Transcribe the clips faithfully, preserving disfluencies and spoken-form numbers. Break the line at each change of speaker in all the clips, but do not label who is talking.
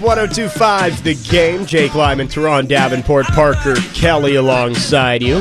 one oh two point five The Game. Jake Lyman, Teron Davenport, Parker Kelly alongside you.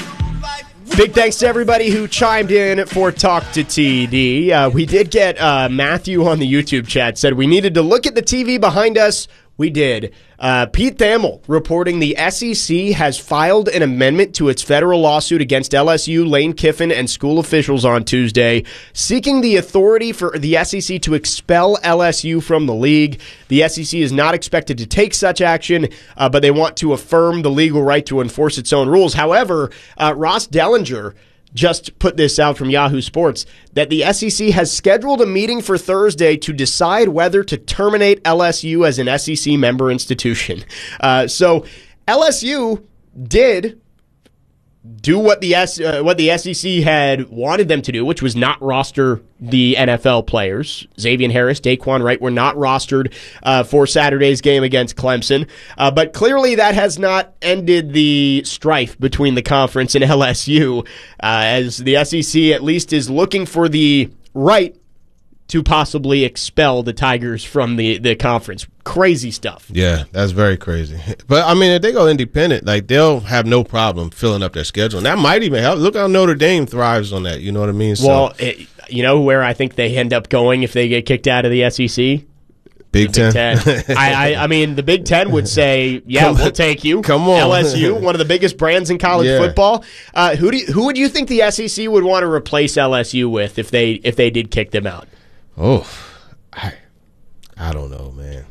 Big thanks to everybody who chimed in for Talk to T D. Uh, we did get uh, Matthew on the YouTube chat said we needed to look at the T V behind us. We did. Uh, Pete Thamel reporting the S E C has filed an amendment to its federal lawsuit against L S U, Lane Kiffin, and school officials on Tuesday, seeking the authority for the S E C to expel L S U from the league. The S E C is not expected to take such action, uh, but they want to affirm the legal right to enforce its own rules. However, uh, Ross Dellinger just put this out from Yahoo Sports, that the S E C has scheduled a meeting for Thursday to decide whether to terminate L S U as an S E C member institution. Uh, so L S U did do what the S, uh, what the S E C had wanted them to do, which was not roster the N F L players. Xavier Harris, Daquan Wright were not rostered uh, for Saturday's game against Clemson. Uh, but clearly that has not ended the strife between the conference and L S U, uh, as the S E C at least is looking for the right to possibly expel the Tigers from the, the conference. Crazy stuff.
Yeah, that's very crazy. But, I mean, if they go independent, like, they'll have no problem filling up their schedule. And that might even help. Look how Notre Dame thrives on that. You know what I mean? So,
well, it, you know where I think they end up going if they get kicked out of the S E C?
Big
the
Ten.
Big Ten. I, I, I mean, the Big Ten would say, yeah,
Come
we'll
on.
take you.
Come on.
L S U, one of the biggest brands in college
Yeah.
football. Uh, who do you, who would you think the S E C would want to replace L S U with if they if they did kick them out?
Oh, I, I don't know, man.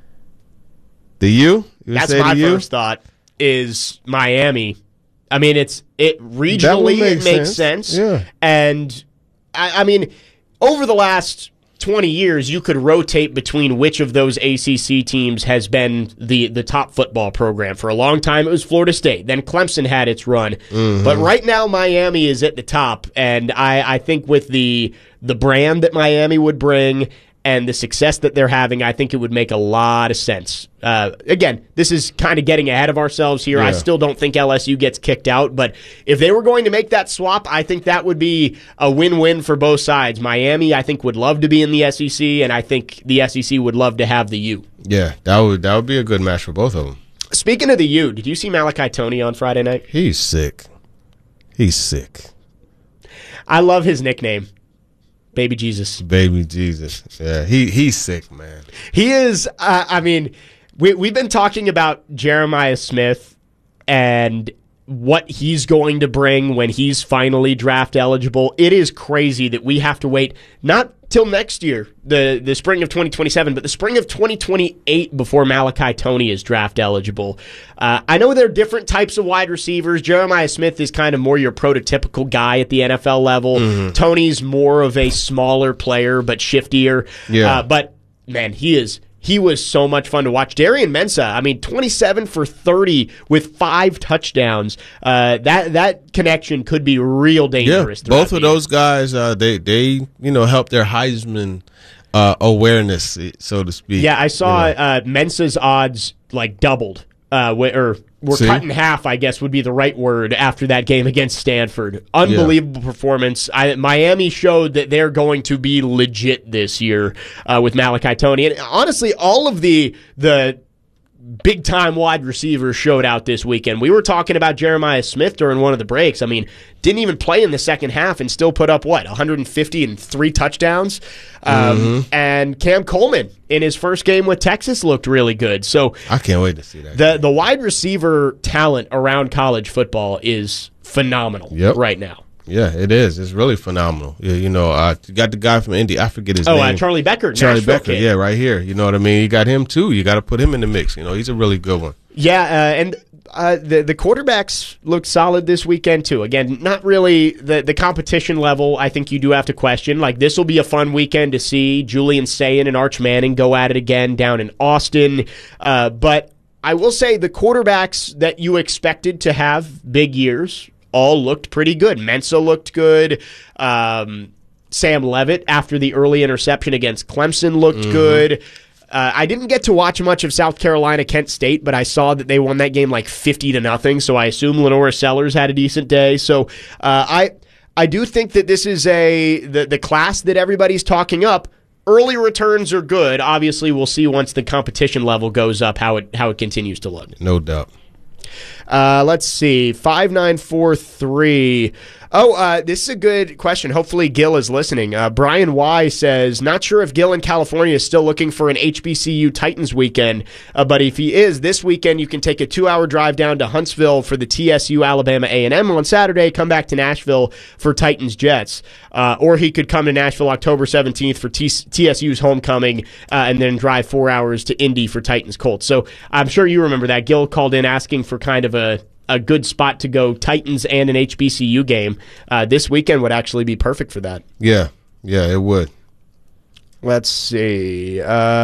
The U? You
That's
say
my
the U?
first thought is Miami. I mean, it's it
That would
regionally
make
it makes
sense.
sense.
Yeah.
And I, I mean, over the last twenty years, you could rotate between which of those A C C teams has been the, the top football program. For a long time, it was Florida State. Then Clemson had its run.
Mm-hmm.
But right now, Miami is at the top. And I, I think with the the brand that Miami would bring and the success that they're having, I think it would make a lot of sense. Uh, again, this is kind of getting ahead of ourselves here.
Yeah.
I still don't think L S U gets kicked out, but if they were going to make that swap, I think that would be a win-win for both sides. Miami, I think, would love to be in the S E C, and I think the S E C would love to have the U.
Yeah, that would that would be a good match for both of them.
Speaking of the U, did you see Malachi Toney on Friday night?
He's sick. He's sick.
I love his nickname, Baby Jesus.
Baby Jesus. Yeah, he he's sick, man.
He is, uh, I mean, we, we've been talking about Jeremiah Smith and what he's going to bring when he's finally draft eligible. It is crazy that we have to wait not till next year, the, the spring of twenty twenty-seven, but the spring of twenty twenty-eight before Malachi Toney is draft eligible. Uh, I know there are different types of wide receivers. Jeremiah Smith is kind of more your prototypical guy at the N F L level. Mm-hmm. Toney's more of a smaller player, but shiftier.
Yeah.
Uh, but, man, he is... He was so much fun to watch. Darian Mensah, I mean, twenty-seven for thirty with five touchdowns. Uh, that that connection could be real dangerous.
Yeah, both of those guys, uh, they they you know help their Heisman uh, awareness, so to speak.
Yeah, I saw
you know.
uh, Mensah's odds like doubled, uh, or were
See?
cut in half, I guess would be the right word, after that game against Stanford. Unbelievable yeah. performance. I, Miami showed that they're going to be legit this year uh, with Malachi Toney. And honestly, all of the the big-time wide receivers showed out this weekend. We were talking about Jeremiah Smith during one of the breaks. I mean, didn't even play in the second half and still put up, what, one hundred fifty and three touchdowns? Um,
mm-hmm.
And Cam Coleman, in his first game with Texas, looked really good. So
I can't wait to see that.
The, the wide receiver talent around college football is phenomenal
yep.
right now.
Yeah, it is. It's really phenomenal. Yeah, you know, uh, you got the guy from Indy. I forget his
oh,
name.
Uh, Charlie Becker.
Charlie
Nashville
Becker,
kid.
yeah, right here. You know what I mean? You got him, too. You got to put him in the mix. You know, he's a really good one.
Yeah, uh, and uh, the the quarterbacks looked solid this weekend, too. Again, not really the, the competition level I think you do have to question. Like, this will be a fun weekend to see Julian Sayin and Arch Manning go at it again down in Austin. Uh, but I will say the quarterbacks that you expected to have big years all looked pretty good. Mensah looked good. Um, Sam Leavitt, after the early interception against Clemson, looked mm-hmm. good. Uh, I didn't get to watch much of South Carolina Kent State, but I saw that they won that game like fifty to nothing. So I assume Lenora Sellers had a decent day. So uh, I I do think that this is a the the class that everybody's talking up early returns are good. Obviously, we'll see once the competition level goes up how it how it continues to look.
No doubt.
Uh, let's see. five nine four three. Oh, uh, this is a good question. Hopefully Gil is listening. Uh, Brian Y says, not sure if Gil in California is still looking for an H B C U Titans weekend, uh, but if he is, this weekend you can take a two-hour drive down to Huntsville for the T S U Alabama A and M on Saturday, come back to Nashville for Titans Jets. Uh, or he could come to Nashville October seventeenth for T- TSU's homecoming uh, and then drive four hours to Indy for Titans Colts. So I'm sure you remember that. Gil called in asking for kind of a a good spot to go Titans and an H B C U game. Uh, this weekend would actually be perfect for that.
Yeah, yeah, it would.
Let's see.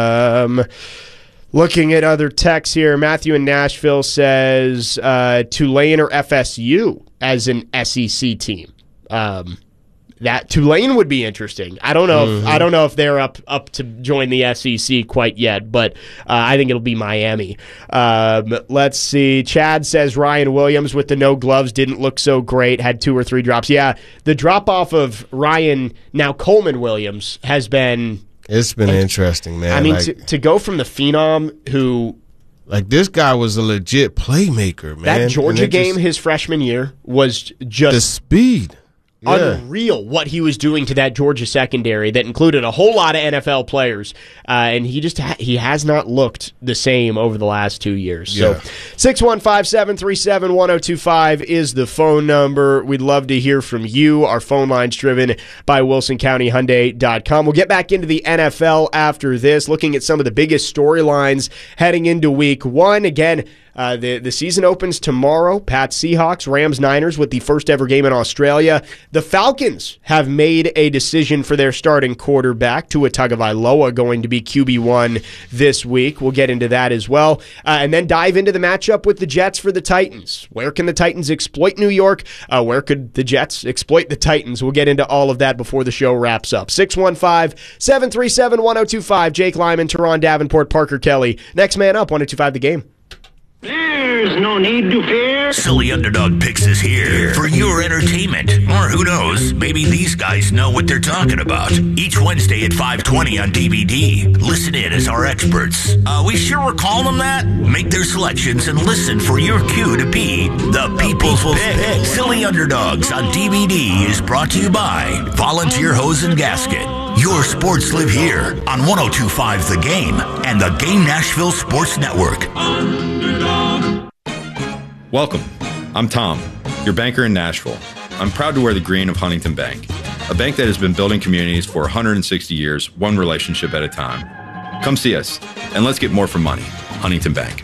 Um, looking at other texts here, Matthew in Nashville says uh, Tulane or F S U as an S E C team. Um, that Tulane would be interesting. I don't know.
Mm-hmm.
If, I don't know if they're up up to join the S E C quite yet, but uh, I think it'll be Miami. Um, let's see. Chad says Ryan Williams with the no gloves didn't look so great. Had two or three drops. Yeah, the drop off of Ryan now Coleman Williams has been.
It's been interesting, man.
I mean,
like,
to, to go from the phenom who.
Like, this guy was a legit playmaker, man.
That Georgia game
just,
his freshman year was just.
The speed. Yeah.
Unreal what he was doing to that Georgia secondary that included a whole lot of N F L players, uh, and he just ha- he has not looked the same over the last two years.
Yeah.
So six one five, seven three seven, one oh two five is the phone number. We'd love to hear from you. Our phone line's driven by Wilson County Hyundai dot com. We'll get back into the N F L after this, looking at some of the biggest storylines heading into week one. Again, Uh, the, the season opens tomorrow. Pats, Seahawks, Rams, Niners with the first ever game in Australia. The Falcons have made a decision for their starting quarterback, Tua Tagovailoa, going to be Q B one this week. We'll get into that as well. Uh, and then dive into the matchup with the Jets for the Titans. Where can the Titans exploit New York? Uh, where could the Jets exploit the Titans? We'll get into all of that before the show wraps up. six one five, seven three seven, one oh two five. Jake Lyman, Teron Davenport, Parker Kelly. Next man up, one oh two five the game.
There's no need to fear.
Silly Underdog Picks is here for your entertainment. Or who knows, maybe these guys know what they're talking about. Each Wednesday at five twenty on D V D. Listen in as our experts. Uh, we sure we're calling them that? Make their selections and listen for your cue to be the People's Pick. Silly Underdogs on D V D is brought to you by Volunteer Hose and Gasket. Your sports live here on one oh two point five The Game and the Game Nashville Sports Network.
Welcome. I'm Tom, your banker in Nashville. I'm proud to wear the green of Huntington Bank, a bank that has been building communities for one hundred sixty years, one relationship at a time. Come see us, and let's get more for money. Huntington Bank.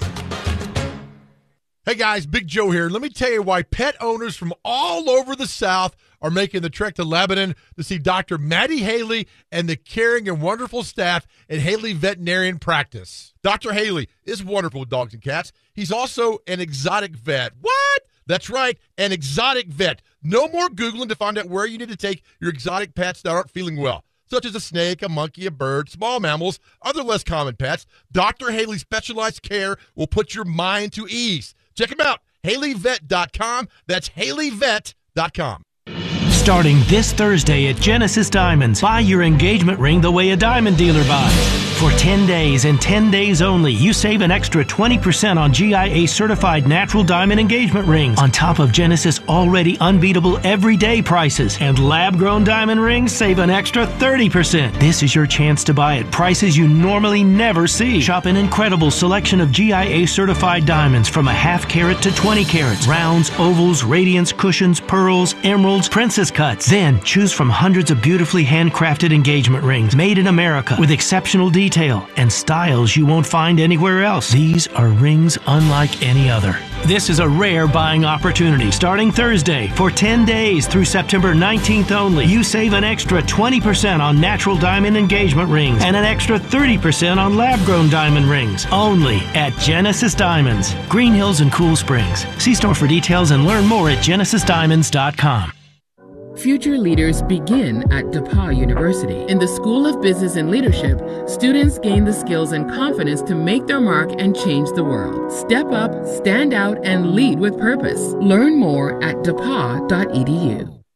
Hey guys, Big Joe here. Let me tell you why pet owners from all over the South are making the trek to Lebanon to see Doctor Maddie Haley and the caring and wonderful staff at Haley Veterinarian Practice. Doctor Haley is wonderful with dogs and cats. He's also an exotic vet. What? That's right, an exotic vet. No more Googling to find out where you need to take your exotic pets that aren't feeling well, such as a snake, a monkey, a bird, small mammals, other less common pets. Doctor Haley's specialized care will put your mind to ease. Check him out, Haley Vet dot com. That's Haley Vet dot com.
Starting this Thursday at Genesis Diamonds, buy your engagement ring the way a diamond dealer buys. For ten days and ten days only, you save an extra twenty percent on G I A-certified natural diamond engagement rings, on top of Genesis' already unbeatable everyday prices. And lab-grown diamond rings save an extra thirty percent. This is your chance to buy at prices you normally never see. Shop an incredible selection of G I A-certified diamonds from a half carat to twenty carats. Rounds, ovals, radiance, cushions, pearls, emeralds, princess cuts. Then choose from hundreds of beautifully handcrafted engagement rings made in America with exceptional detail and styles you won't find anywhere else. These are rings unlike any other. This is a rare buying opportunity. Starting Thursday for ten days through September nineteenth only, you save an extra twenty percent on natural diamond engagement rings and an extra thirty percent on lab-grown diamond rings. Only at Genesis Diamonds, Green Hills and Cool Springs. See store for details and learn more at genesis diamonds dot com.
Future leaders begin at DePauw University. In the School of Business and Leadership, students gain the skills and confidence to make their mark and change the world. Step up, stand out, and lead with purpose. Learn more at depaw dot e d u.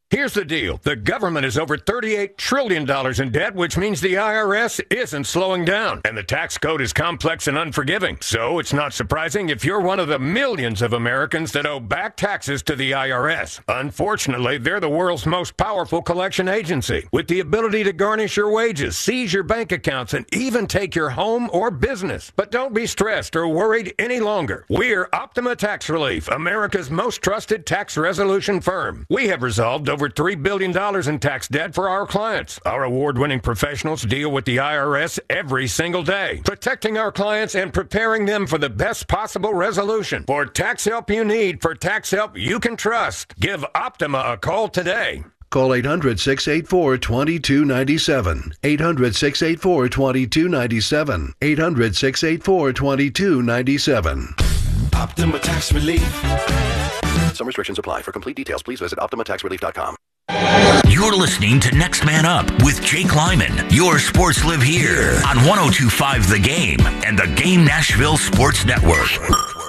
Here's the deal. The government is over thirty-eight trillion dollars in debt, which means the I R S isn't slowing down. And the tax code is complex and unforgiving. So it's not surprising if you're one of the millions of Americans that owe back taxes to the I R S. Unfortunately, they're the world's most powerful collection agency, with the ability to garnish your wages, seize your bank accounts, and even take your home or business. But don't be stressed or worried any longer. We're Optima Tax Relief, America's most trusted tax resolution firm. We have resolved over three billion dollars in tax debt for our clients. Our award-winning professionals deal with the I R S every single day, protecting our clients and preparing them for the best possible resolution. For tax help you need, for tax help you can trust, give Optima a call today.
Call eight hundred, six eight four, two two nine seven. eight hundred, six eight four, two two nine seven. eight hundred, six eight four, two two nine seven.
Optima Tax Relief. Some restrictions apply. For complete details, please visit optima tax relief dot com.
You're listening to Next Man Up with Jake Lyman. Your sports live here on one oh two point five The Game and the Game Nashville Sports Network.